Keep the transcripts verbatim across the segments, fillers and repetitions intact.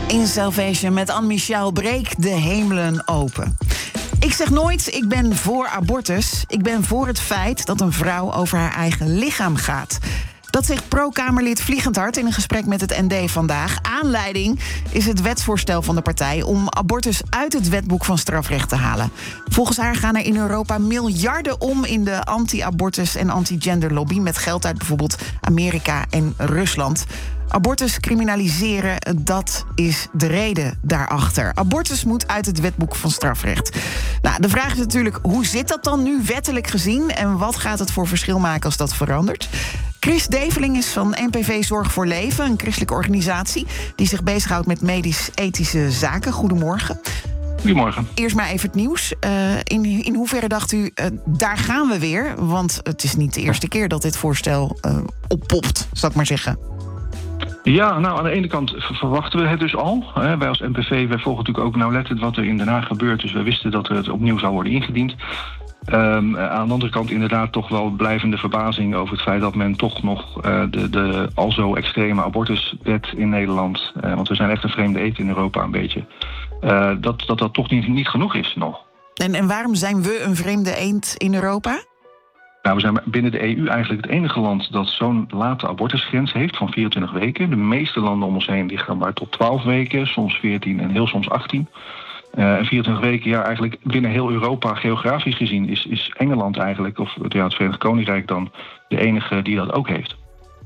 In Salvation met Anne-Michel breek de hemelen open. Ik zeg nooit, ik ben voor abortus. Ik ben voor het feit dat een vrouw over haar eigen lichaam gaat. Dat zegt pro-Kamerlid Vliegendhart in een gesprek met het N D vandaag. Aanleiding is het wetsvoorstel van de partij om abortus uit het wetboek van strafrecht te halen. Volgens haar gaan er in Europa miljarden om in de anti-abortus en anti-gender lobby, met geld uit bijvoorbeeld Amerika en Rusland. Abortus criminaliseren, dat is de reden daarachter. Abortus moet uit het wetboek van strafrecht. Nou, de vraag is natuurlijk, hoe zit dat dan nu wettelijk gezien? En wat gaat het voor verschil maken als dat verandert? Chris Develing is van N P V Zorg voor Leven, een christelijke organisatie die zich bezighoudt met medisch-ethische zaken. Goedemorgen. Goedemorgen. Eerst maar even het nieuws. Uh, in, in hoeverre dacht u, uh, daar gaan we weer? Want het is niet de eerste keer dat dit voorstel uh, oppopt, zal ik maar zeggen. Ja, nou aan de ene kant verwachten we het dus al. Hè. Wij als N P V wij volgen natuurlijk ook nauwlettend wat er in Den Haag gebeurt. Dus we wisten dat het opnieuw zou worden ingediend. Um, aan de andere kant inderdaad toch wel blijvende verbazing over het feit dat men toch nog uh, de, de al zo extreme abortuswet in Nederland, uh, want we zijn echt een vreemde eet in Europa een beetje, uh, dat, dat dat toch niet, niet genoeg is nog. En, en waarom zijn we een vreemde eend in Europa? Nou, we zijn binnen de E U eigenlijk het enige land dat zo'n late abortusgrens heeft van vierentwintig weken. De meeste landen om ons heen liggen maar tot twaalf weken, soms veertien en heel soms achttien. Uh, en vierentwintig weken, ja, eigenlijk binnen heel Europa geografisch gezien is, is Engeland eigenlijk, of ja, het Verenigd Koninkrijk dan, de enige die dat ook heeft.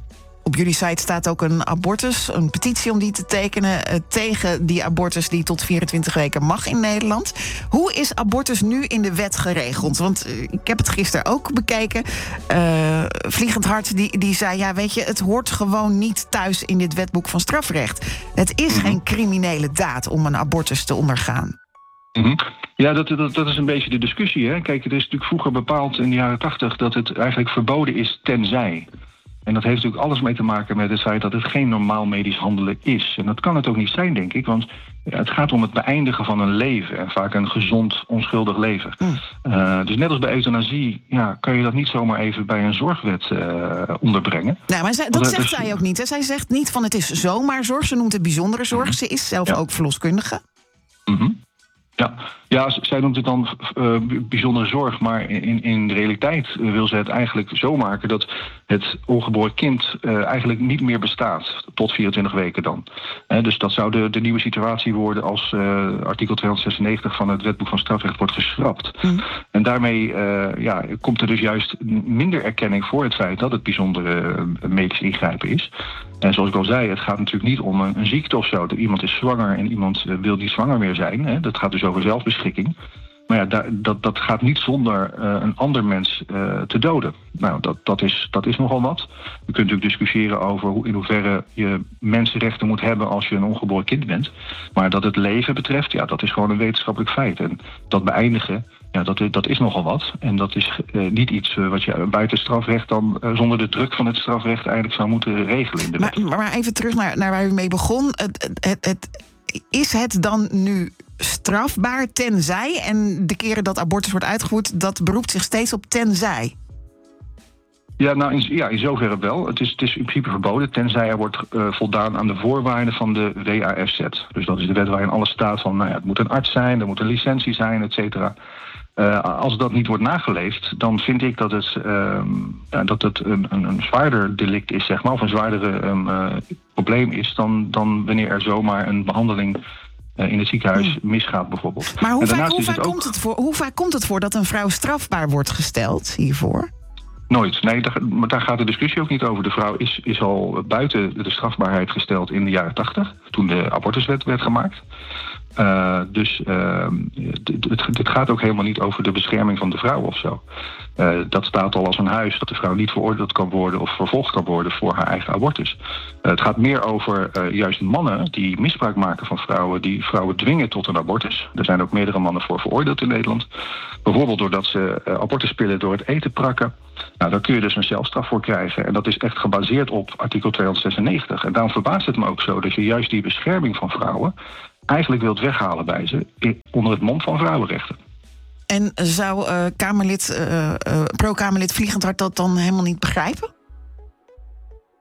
Op jullie site staat ook een abortus, een petitie om die te tekenen uh, tegen die abortus die tot vierentwintig weken mag in Nederland. Hoe is abortus nu in de wet geregeld? Want uh, ik heb het gisteren ook bekeken. Uh, Vliegendhart die, die zei, ja weet je, het hoort gewoon niet thuis in dit wetboek van strafrecht. Het is mm-hmm. geen criminele daad om een abortus te ondergaan. Mm-hmm. Ja, dat, dat, dat is een beetje de discussie. Hè? Kijk, er is natuurlijk vroeger bepaald in de jaren tachtig dat het eigenlijk verboden is tenzij. En dat heeft natuurlijk alles mee te maken met het feit dat het geen normaal medisch handelen is. En dat kan het ook niet zijn, denk ik, want ja, het gaat om het beëindigen van een leven. En vaak een gezond, onschuldig leven. Mm. Uh, dus net als bij euthanasie, ja, kan je dat niet zomaar even bij een zorgwet uh, onderbrengen. Nou, maar zij, dat zegt dus, zij ook niet. Hè? Zij zegt niet van het is zomaar zorg. Ze noemt het bijzondere zorg. Mm. Ze is zelf ja. ook verloskundige. Mm-hmm. Ja. ja, zij noemt het dan uh, bijzondere zorg, maar in, in de realiteit wil ze het eigenlijk zo maken dat het ongeboren kind uh, eigenlijk niet meer bestaat, tot vierentwintig weken dan. He, dus dat zou de, de nieuwe situatie worden als uh, artikel tweehonderdzesennegentig van het wetboek van strafrecht wordt geschrapt. Mm. En daarmee uh, ja, komt er dus juist minder erkenning voor het feit dat het bijzondere uh, medisch ingrijpen is. En zoals ik al zei, het gaat natuurlijk niet om een, een ziekte of zo. Dat iemand is zwanger en iemand uh, wil niet zwanger meer zijn. Hè. Dat gaat dus over zelfbeschikking. Maar ja, da, dat, dat gaat niet zonder uh, een ander mens uh, te doden. Nou, dat, dat, is, dat is nogal wat. Je kunt natuurlijk discussiëren over hoe, in hoeverre je mensenrechten moet hebben als je een ongeboren kind bent. Maar dat het leven betreft, ja, dat is gewoon een wetenschappelijk feit. En dat beëindigen, ja, dat, dat is nogal wat. En dat is uh, niet iets uh, wat je buiten het strafrecht dan uh, zonder de druk van het strafrecht eigenlijk zou moeten regelen in de wet. Maar, maar even terug naar, naar waar u mee begon. Het, het, het, is het dan nu strafbaar tenzij, en de keren dat abortus wordt uitgevoerd, dat beroept zich steeds op tenzij? Ja, nou in, ja, in zoverre wel. Het is, het is in principe verboden, tenzij er wordt uh, voldaan aan de voorwaarden van de W A F Z. Dus dat is de wet waarin alles staat van, nou ja, het moet een arts zijn, er moet een licentie zijn, et cetera. Uh, als dat niet wordt nageleefd, dan vind ik dat het, uh, ja, dat het een, een, een zwaarder delict is, zeg maar, of een zwaardere um, uh, probleem is dan, dan wanneer er zomaar een behandeling uh, in het ziekenhuis misgaat, bijvoorbeeld. Maar hoe vaak, hoe, is vaak het ook... komt het voor, hoe vaak komt het voor dat een vrouw strafbaar wordt gesteld hiervoor? Nooit. Nee, daar, maar daar gaat de discussie ook niet over. De vrouw is, is al buiten de strafbaarheid gesteld in de jaren tachtig, toen de abortuswet werd gemaakt. Uh, dus uh, het gaat ook helemaal niet over de bescherming van de vrouw of zo. Uh, dat staat al als een huis, dat de vrouw niet veroordeeld kan worden of vervolgd kan worden voor haar eigen abortus. Uh, het gaat meer over uh, juist mannen die misbruik maken van vrouwen, die vrouwen dwingen tot een abortus. Er zijn ook meerdere mannen voor veroordeeld in Nederland. Bijvoorbeeld doordat ze uh, abortuspillen door het eten prakken. Nou, daar kun je dus een celstraf voor krijgen. En dat is echt gebaseerd op artikel tweehonderdzesennegentig. En daarom verbaast het me ook zo dat je juist die bescherming van vrouwen eigenlijk wilt weghalen bij ze onder het mom van vrouwenrechten. En zou uh, Kamerlid, uh, uh, pro-Kamerlid Vliegendhart dat dan helemaal niet begrijpen?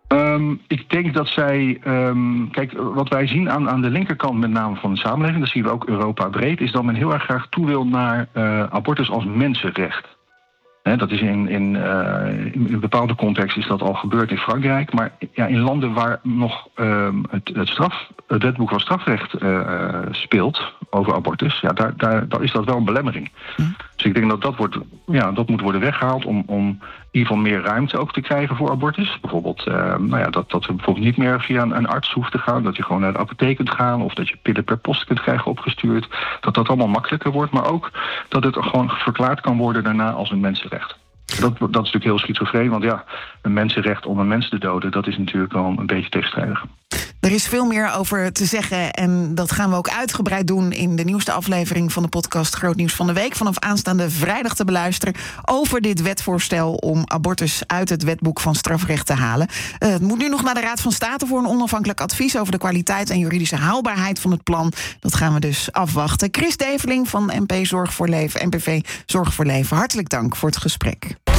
Um, ik denk dat zij... Um, kijk, wat wij zien aan, aan de linkerkant met name van de samenleving... dat zien we ook Europa breed... is dat men heel erg graag toe wil naar uh, abortus als mensenrecht. He, dat is in, in, uh, in een bepaalde context is dat al gebeurd in Frankrijk. Maar ja, in landen waar nog um, het, het, straf, het wetboek van strafrecht uh, speelt over abortus... ja, daar, daar, daar is dat wel een belemmering. Mm. Dus ik denk dat dat, wordt, ja, dat moet worden weggehaald om, om in ieder geval meer ruimte ook te krijgen voor abortus. Bijvoorbeeld uh, nou ja, dat, dat we bijvoorbeeld niet meer via een, een arts hoeft te gaan. Dat je gewoon naar de apotheek kunt gaan of dat je pillen per post kunt krijgen opgestuurd. Dat dat allemaal makkelijker wordt, maar ook dat het gewoon verklaard kan worden daarna als een mensenrecht. Dat, dat is natuurlijk heel schizofreen, want ja, een mensenrecht om een mens te doden... dat is natuurlijk wel een beetje tegenstrijdig. Er is veel meer over te zeggen en dat gaan we ook uitgebreid doen... in de nieuwste aflevering van de podcast Groot Nieuws van de Week... vanaf aanstaande vrijdag te beluisteren over dit wetvoorstel... om abortus uit het wetboek van strafrecht te halen. Uh, het moet nu nog naar de Raad van State voor een onafhankelijk advies... over de kwaliteit en juridische haalbaarheid van het plan. Dat gaan we dus afwachten. Chris Develing van N P Zorg voor Leven, N P V Zorg voor Leven, hartelijk dank voor het gesprek.